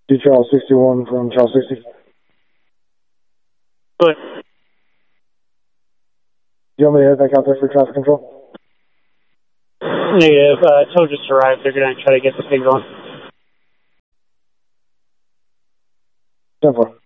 to Charles 61 from Charles 60. Good. You want me to head back out there for traffic control? Negative. Tow just arrived. They're going to try to get the thing going. 10-4.